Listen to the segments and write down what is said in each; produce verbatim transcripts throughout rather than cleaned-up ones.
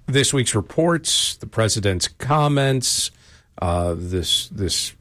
this week's reports, the president's comments, uh, this this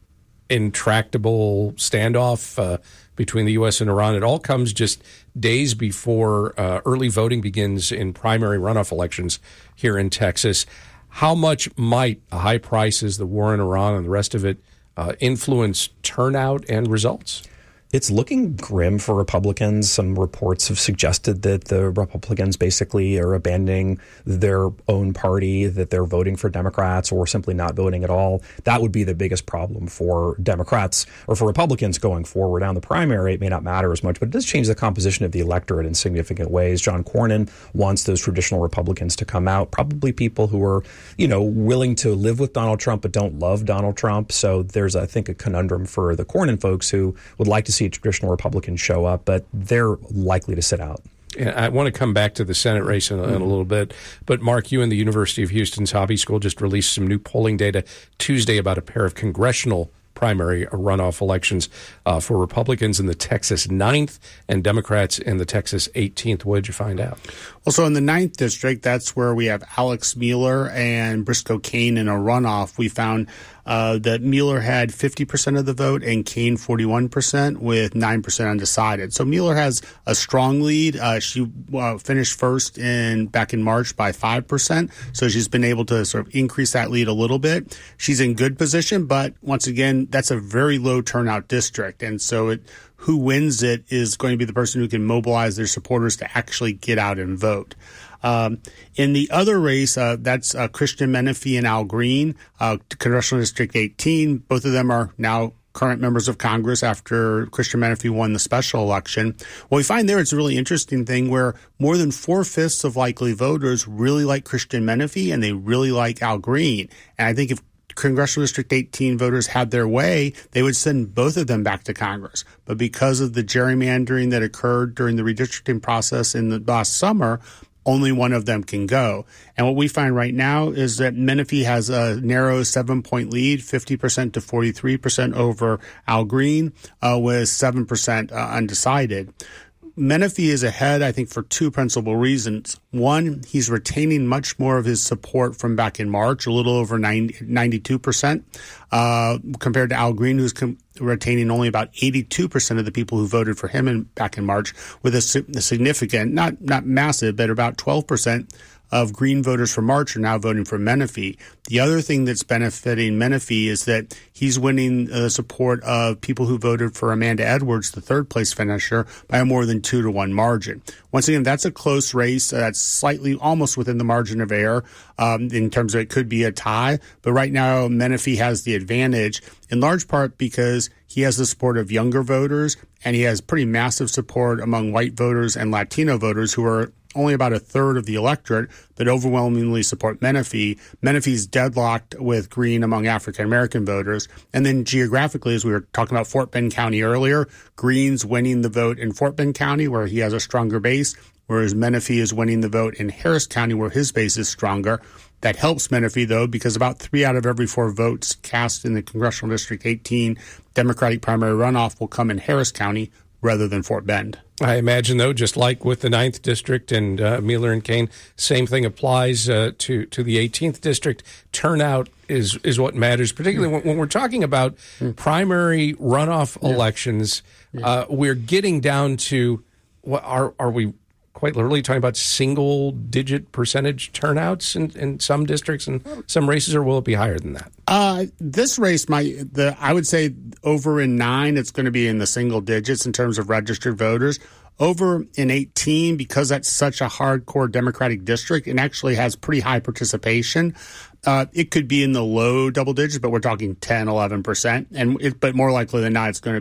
intractable standoff uh, between the U S and Iran, it all comes just days before uh, early voting begins in primary runoff elections here in Texas. How much might high prices, the war in Iran, and the rest of it uh, influence turnout and results? It's looking grim for Republicans. Some reports have suggested that the Republicans basically are abandoning their own party, that they're voting for Democrats or simply not voting at all. That would be the biggest problem for Democrats or for Republicans going forward. Now, in the primary, it may not matter as much, but it does change the composition of the electorate in significant ways. John Cornyn wants those traditional Republicans to come out, probably people who are, you know, willing to live with Donald Trump but don't love Donald Trump. So there's, I think, a conundrum for the Cornyn folks who would like to see traditional Republicans show up, but they're likely to sit out. And I want to come back to the Senate race in a, in a little bit. But, Mark, you and the University of Houston's Hobby School just released some new polling data Tuesday about a pair of congressional primary runoff elections uh, for Republicans in the Texas ninth and Democrats in the Texas eighteenth. What did you find out? Well, so in the ninth district, that's where we have Alex Mueller and Briscoe Cain in a runoff. We found uh, that Mueller had fifty percent of the vote and Cain forty-one percent with nine percent undecided. So Mueller has a strong lead. Uh, she uh, finished first in back in March by five percent. So she's been able to sort of increase that lead a little bit. She's in good position, but once again, that's a very low turnout district. And so it who wins it is going to be the person who can mobilize their supporters to actually get out and vote. Um, in the other race, uh, that's uh, Christian Menefee and Al Green, uh, Congressional District eighteen. Both of them are now current members of Congress after Christian Menefee won the special election. What we find there, it's a really interesting thing where more than four-fifths of likely voters really like Christian Menefee and they really like Al Green. And I think if Congressional District eighteen voters had their way, they would send both of them back to Congress. But because of the gerrymandering that occurred during the redistricting process in the last summer, only one of them can go. And what we find right now is that Menefee has a narrow seven-point lead, fifty percent to forty-three percent over Al Green, uh, with seven percent uh, undecided. Menefee is ahead, I think, for two principal reasons. One, he's retaining much more of his support from back in March, a little over ninety, ninety-two percent, uh, compared to Al Green, who's com- retaining only about eighty-two percent of the people who voted for him in, back in March, with a, a significant, not not massive, but about twelve percent of Green voters from March are now voting for Menefee. The other thing that's benefiting Menefee is that he's winning the support of people who voted for Amanda Edwards, the third place finisher, by a more than two to one margin. Once again, that's a close race. Uh, that's slightly almost within the margin of error um, in terms of it could be a tie. But right now, Menefee has the advantage in large part because he has the support of younger voters and he has pretty massive support among white voters and Latino voters who are only about a third of the electorate, but overwhelmingly support Menefee. Menefee's deadlocked with Green among African-American voters. And then geographically, as we were talking about Fort Bend County earlier, Green's winning the vote in Fort Bend County, where he has a stronger base, whereas Menefee is winning the vote in Harris County, where his base is stronger. That helps Menefee, though, because about three out of every four votes cast in the Congressional District eighteen Democratic primary runoff will come in Harris County rather than Fort Bend. I imagine, though, just like with the ninth District and uh, Mueller and Cain, same thing applies uh, to, to the eighteenth District. Turnout is, is what matters, particularly when, when we're talking about primary runoff yeah. elections. Yeah. Uh, we're getting down to, what are are we quite literally talking about single-digit percentage turnouts in, in some districts and some races, or will it be higher than that? Uh, this race might, the I would say over in nine, it's going to be in the single digits in terms of registered voters. Over in eighteen, because that's such a hardcore Democratic district and actually has pretty high participation, uh, it could be in the low double digits, but we're talking ten, eleven percent. And it, but more likely than not, it's going to